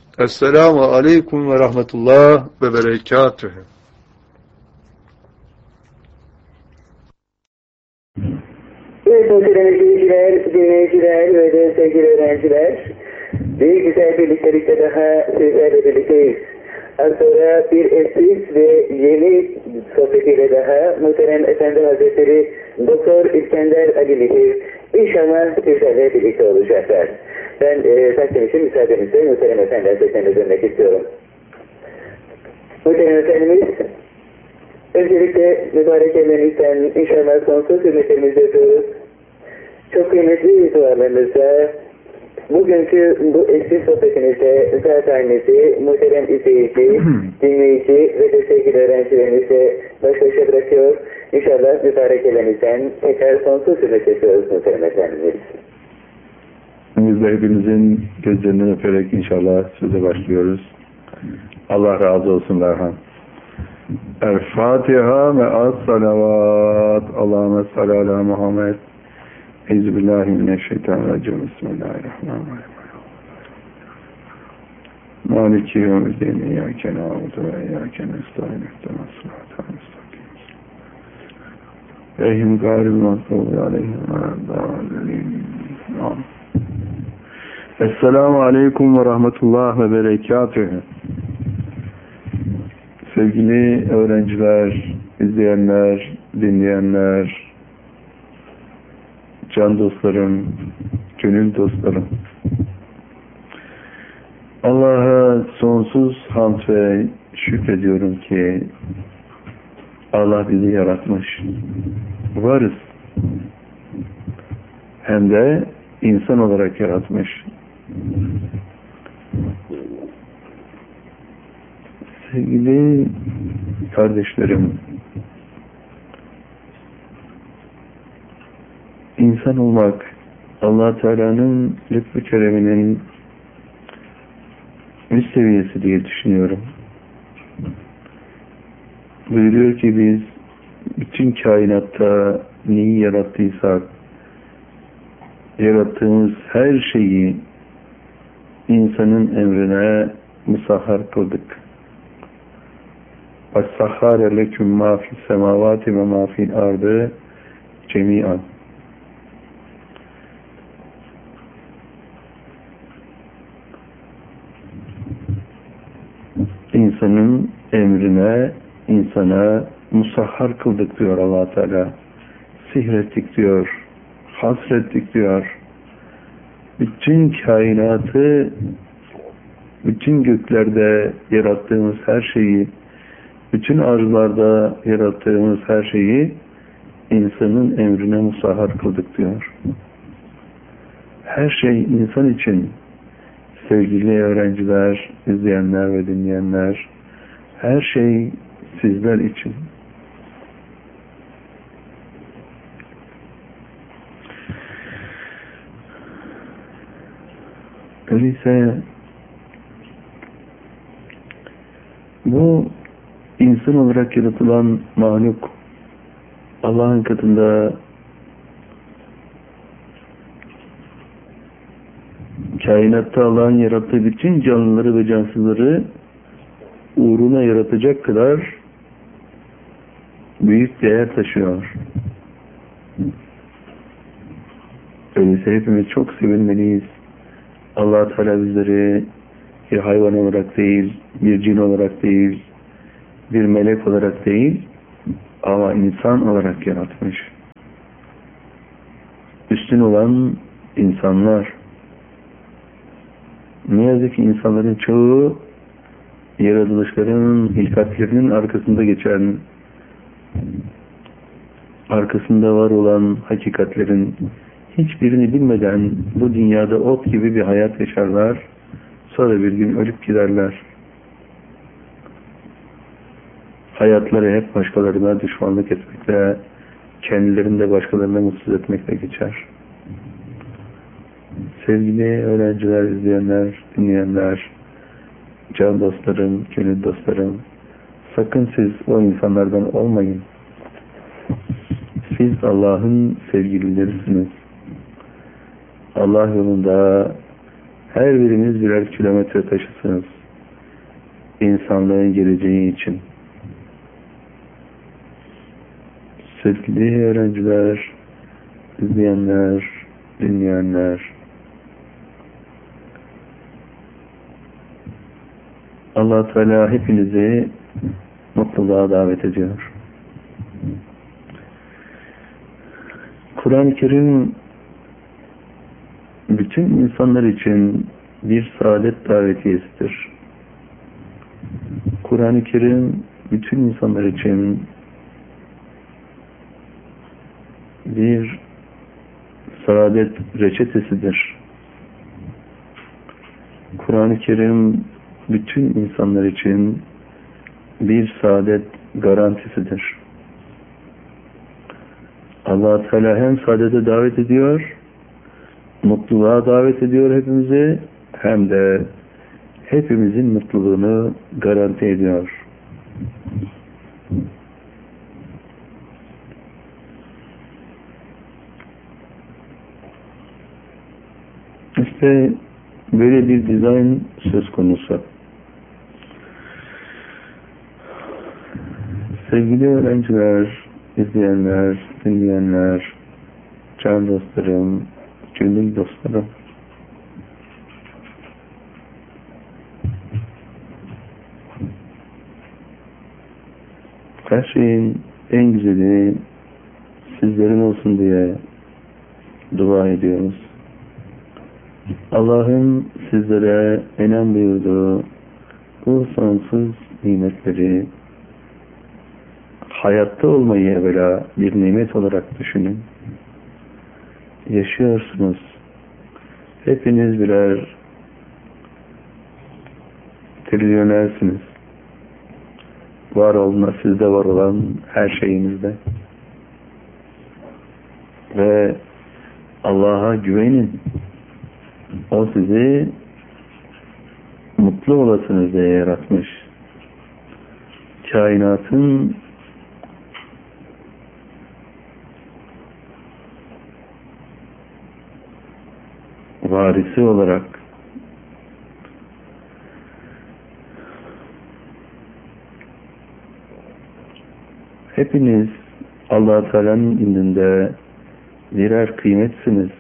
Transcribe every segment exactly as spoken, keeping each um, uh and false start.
Esselamu aleyküm ve rahmetullah ve berekatühü. Evet muhterem izleyiciler, dinleyiciler ve de sevgili öğrenciler, bir güzel birliktelikte daha sizlerle birlikteyiz. Az sonra bir eskiz ve yeni sohbetiyle daha muhterem Efendi Hazretleri Doktor İskender Ali Lihir inşallah sizlerle birlikte olacaklar. Ben e, takdim için müsaadenizle muhterem Efendi Hazretlerine dönmek istiyorum. Muhterem Efendimiz, öncelikle mübarek ellerinizden inşallah sonsuz hürmetlerimizi yapıyoruz. Çok kıymetli dualarınızda, bugünkü bu eski sohbetinizde zathanesi, muhterem izleyici, dinleyici ve de sevgili öğrencilerimizle baş başa bırakıyor. İnşallah mübarek ellerinizden tekrar sonsuz hürmet yapıyoruz muhterem Efendimiz. Biz de hepinizin gözlerinden öperek inşallah söze başlıyoruz. Allah razı olsun Erhan. El-Fatiha ve as-salavat. Allahümme salli ala Muhammed. Euzubillahimineşşeytanirracim. Bismillahirrahmanirrahim. Maliki yevmiddin. İyyâke na'budu ve iyyâke nestaîn. İhdinas sıratal mustakîm. Eyhim gâribil mağdûbi aleyhim veleddâllîn. Amin. Esselamu aleyküm ve rahmetullah ve berekatühü. Sevgili öğrenciler, izleyenler, dinleyenler, can dostlarım, gönül dostlarım. Allah'a sonsuz hamd ve şükrediyorum ki Allah bizi yaratmış. Varız. Hem de insan olarak yaratmış. Sevgili kardeşlerim, insan olmak Allah Teala'nın lütfu kereminin üst seviyesi diye düşünüyorum. Buyuruyor ki biz bütün kainatta neyi yarattıysak, yarattığımız her şeyi insanın emrine musahhar kıldık. وَسَّخَّرَ لَكُمْ مَا فِي السَّمَاوَاتِ وَمَا فِي الْأَرْضِ جَمِيعًا. İnsanın emrine, insana musahhar kıldık diyor Allah Teala. Sihrettik diyor, hasrettik diyor. Bütün kainatı, bütün göklerde yarattığımız her şeyi, bütün arzlarda yarattığımız her şeyi insanın emrine musahhar kıldık diyor. Her şey insan için. Sevgili öğrenciler, izleyenler ve dinleyenler, her şey sizler için. Öyleyse bu insan olarak yaratılan mahluk Allah'ın katında kainatta Allah'ın yarattığı bütün canlıları ve cansızları uğruna yaratacak kadar büyük değer taşıyor. Öyleyse hepimiz çok sevinmeliyiz. Allah Teala bizleri bir hayvan olarak değil, bir cin olarak değil, bir melek olarak değil, ama insan olarak yaratmış. Üstün olan insanlar. Ne yazık ki insanların çoğu yaratılışların, hilkatlerinin arkasında geçen, arkasında var olan hakikatlerin hiçbirini bilmeden bu dünyada ot gibi bir hayat yaşarlar. Sonra bir gün ölüp giderler. Hayatları hep başkalarına düşmanlık etmekle, kendilerini de başkalarına mutsuz etmekle geçer. Sevgili öğrenciler, izleyenler, dinleyenler, can dostlarım, gönül dostlarım, sakın siz o insanlardan olmayın. Siz Allah'ın sevgililerisiniz. Allah yolunda Her biriniz birer kilometre taşısınız. İnsanlığın geleceği için. Sevgili öğrenciler, izleyenler, dinleyenler, Allah Teala hepinizi mutluluğa davet ediyor. Kur'an-ı Kerim bütün insanlar için bir saadet davetiyesidir. Kur'an-ı Kerim bütün insanlar için bir saadet reçetesidir. Kur'an-ı Kerim bütün insanlar için bir saadet garantisidir. Allah Teala hem saadete davet ediyor, mutluluğa davet ediyor hepimizi, hem de hepimizin mutluluğunu garanti ediyor. İşte böyle bir dizayn söz konusu. Sevgili öğrenciler, izleyenler, dinleyenler, can dostlarım, gönül dostlarım. Her şeyin en güzeli sizlerin olsun diye dua ediyoruz. Allah'ın sizlere enem buyurduğu bu sonsuz nimetleri hayatta olmayı evvela bir nimet olarak düşünün. Yaşıyorsunuz. Hepiniz birer trilyonersiniz. Var olma, sizde var olan her şeyinizde. Ve Allah'a güvenin. O sizi mutlu olasınız diye yaratmış. Kainatın varisi olarak hepiniz Allah-u Teala'nın indinde birer kıymetsiniz.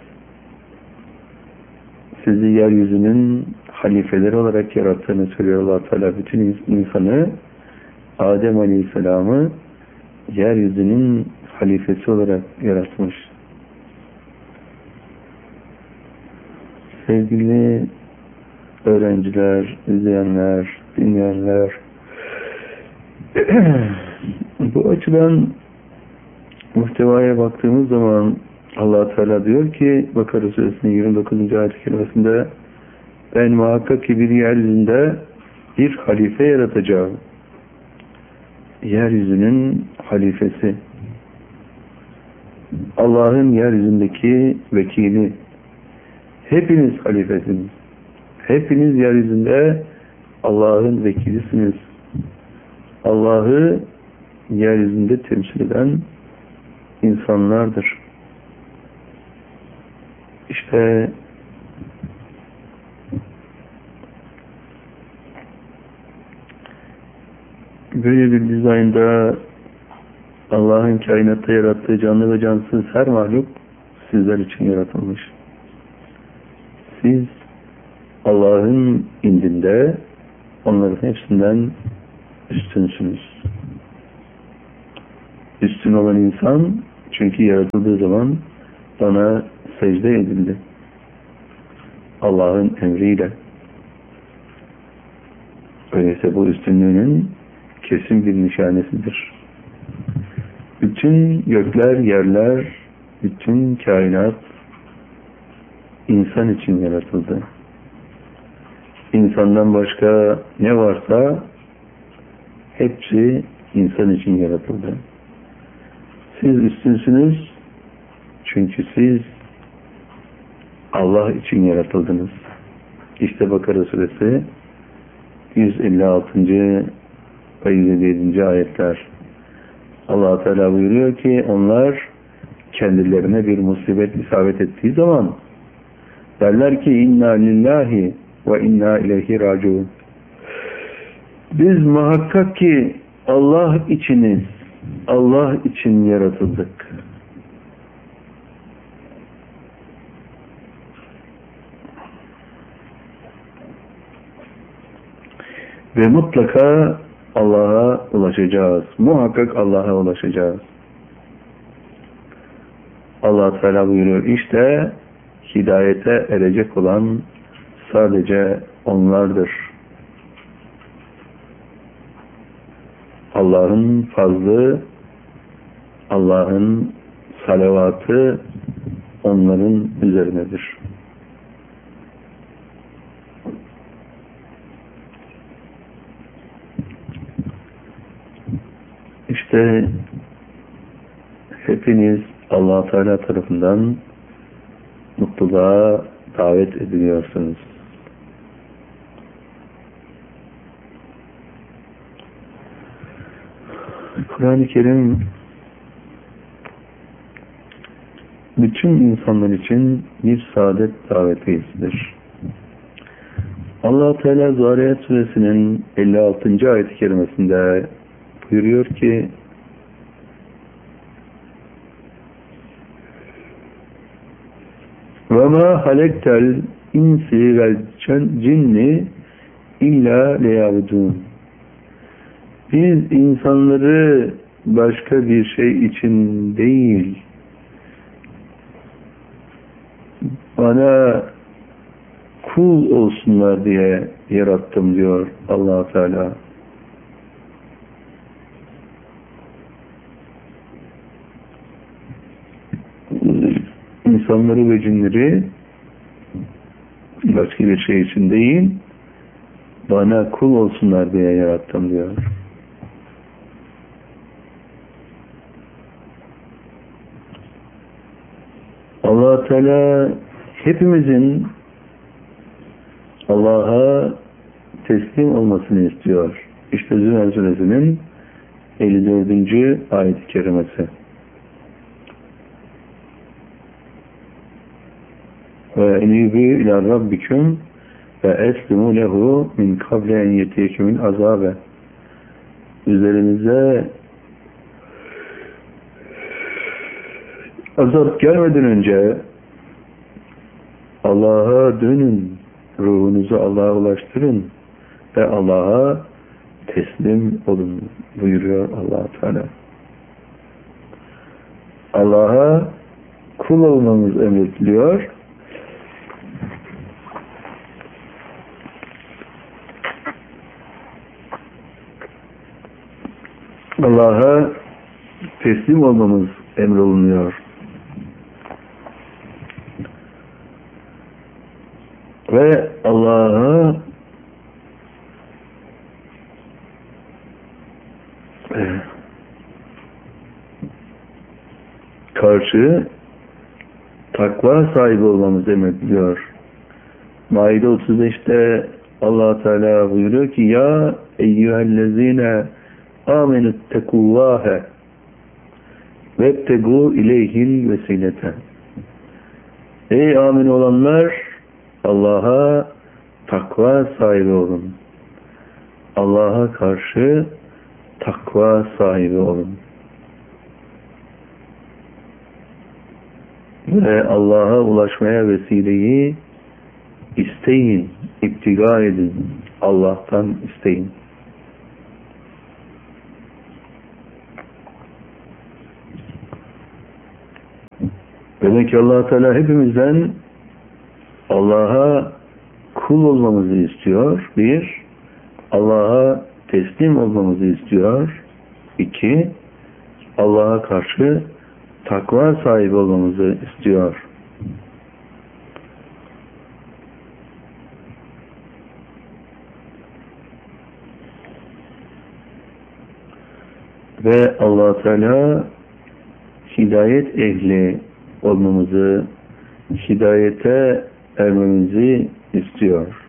Sizi yeryüzünün halifeleri olarak yarattığını söylüyor Allah-u Teala. Bütün insanı, Adem Aleyhisselam'ı yeryüzünün halifesi olarak yaratmış. Sevgili öğrenciler, izleyenler, dinleyenler, bu açıdan muhtevaya baktığımız zaman Allah Teala diyor ki Bakara Suresinin yirmi dokuzuncu ayet-i kerimesinde, ben muhakkak ki bir yeryüzünde bir halife yaratacağım. Yeryüzünün halifesi. Allah'ın yeryüzündeki vekili. Hepiniz halifesiniz. Hepiniz yeryüzünde Allah'ın vekilisiniz. Allah'ı yeryüzünde temsil eden insanlardır. İşte böyle bir dizaynda Allah'ın kainatta yarattığı canlı ve cansız her mahluk sizler için yaratılmış. Siz Allah'ın indinde onların hepsinden üstünsünüz. Üstün olan insan çünkü yaratıldığı zaman bana secde edildi. Allah'ın emriyle. Öyleyse bu üstünlüğünün kesin bir nişanesidir. Bütün gökler, yerler, bütün kainat insan için yaratıldı. İnsandan başka ne varsa hepsi insan için yaratıldı. Siz üstünsünüz çünkü siz Allah için yaratıldınız. İşte Bakara Suresi yüz elli altıncı ve yüz elli yedinci ayetler. Allah Teala buyuruyor ki onlar kendilerine bir musibet isabet ettiği zaman Derler ki inna lillahi ve inna ileyhi raciun. Biz muhakkak ki Allah içiniz, Allah için yaratıldık. Ve mutlaka Allah'a ulaşacağız. Muhakkak Allah'a ulaşacağız. Allah Teala buyuruyor, işte hidayete erecek olan sadece onlardır. Allah'ın fazlı, Allah'ın salavatı onların üzerinedir. İşte hepiniz Allah Teala tarafından mutluluğa davet ediliyorsunuz. Kur'an-ı Kerim bütün insanlar için bir saadet davetiyesidir. Allah Teala Zariyat Suresinin elli altıncı ayet-i kerimesinde buyuruyor ki وَمَا خَلَقْتَ الْاِنْسِ وَالْجِنِّ اِلَّا لِيَعْبُدُونَ. Biz insanları başka bir şey için değil, bana kul olsunlar diye yarattım diyor Allah Teala. İnsanları ve cinleri başka bir şey için değil, bana kul olsunlar diye yarattım diyor. Allah Teala hepimizin Allah'a teslim olmasını istiyor. İşte Zümer Suresinin elli dördüncü ayet-i kerimesi. Ve enibi ila rabbikum ve eslimu lehu min kable en yetiyekumul azabe. Üzerinize azap gelmeden önce Allah'a dönün, ruhunuzu Allah'a ulaştırın ve Allah'a teslim olun buyuruyor Allah Teala. Allah'a kul olmamız emrediliyor. Allah'a teslim olmamız emrolunuyor. Ve Allah'a karşı takva sahibi olmamız emrediliyor. Maide otuz beşte Allah Teala buyuruyor ki ya eyyühellezine amenüttekullâhe vebtegû ileyhil vesilete. Ey amin olanlar, Allah'a takva sahibi olun. Allah'a karşı takva sahibi olun. Ve Allah'a ulaşmaya vesileyi isteyin, iptiga edin. Allah'tan isteyin. Demek ki Allah Teala hepimizden Allah'a kul olmamızı istiyor. Bir, Allah'a teslim olmamızı istiyor. İki, Allah'a karşı takva sahibi olmamızı istiyor. Ve Allah Teala hidayet ehli olmamızı, hidayete ermemizi istiyor.